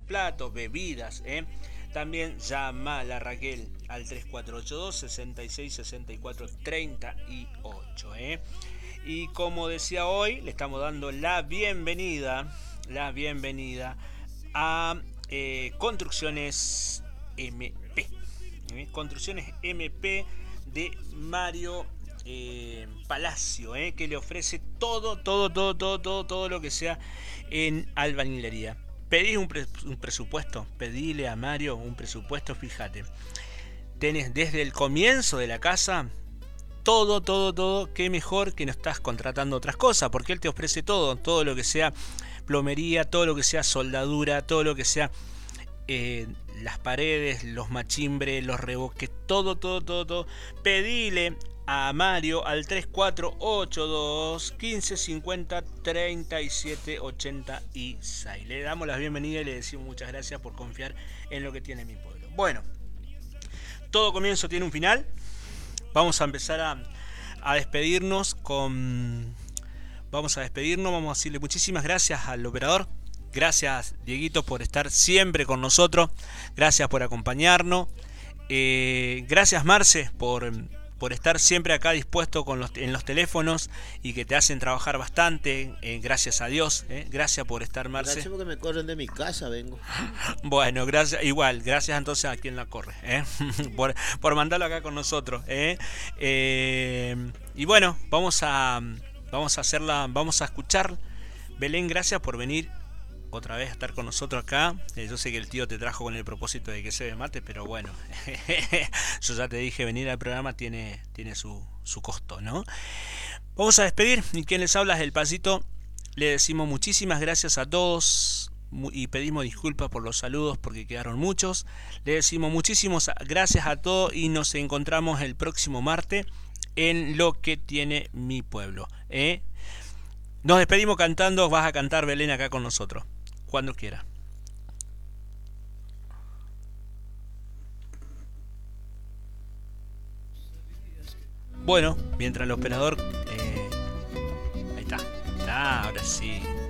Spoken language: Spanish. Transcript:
platos, bebidas, También llama a la Raquel al 3482 66 64 38, Y como decía hoy, le estamos dando la bienvenida a Construcciones MP. Construcciones MP de Mario Palacio, que le ofrece todo lo que sea en albañilería. Pedís un presupuesto, pedile a Mario un presupuesto, fíjate. Tenés desde el comienzo de la casa todo, qué mejor que no estás contratando otras cosas, porque él te ofrece todo lo que sea plomería, todo lo que sea soldadura, todo lo que sea las paredes, los machimbres, los revoques, todo. Pedile a Mario al 3482 1550 3786. Le damos la bienvenida y le decimos muchas gracias por confiar en lo que tiene mi pueblo. Bueno, todo comienzo tiene un final. Vamos a empezar a despedirnos con... Vamos a decirle muchísimas gracias al operador. Gracias, Dieguito, por estar siempre con nosotros. Gracias por acompañarnos. Gracias, Marce, por estar siempre acá dispuesto en los teléfonos y que te hacen trabajar bastante. Gracias a Dios. Gracias por estar, Marce. Gracias porque me corren de mi casa, vengo. Bueno, gracias, igual, gracias entonces a quien la corre, por mandarlo acá con nosotros. Y bueno, vamos a escuchar. Belén, gracias por venir otra vez a estar con nosotros acá. Yo sé que el tío te trajo con el propósito de que se mate, pero bueno, yo ya te dije, venir al programa tiene su costo, ¿no? Vamos a despedir, y quien les habla es el Pasito. Le decimos muchísimas gracias a todos y pedimos disculpas por los saludos porque quedaron muchos. Le decimos muchísimas gracias a todos y nos encontramos el próximo martes en Lo que tiene mi pueblo. Nos despedimos cantando. Vas a cantar, Belén, acá con nosotros cuando quiera. Bueno, mientras el operador ahí está, ahora sí.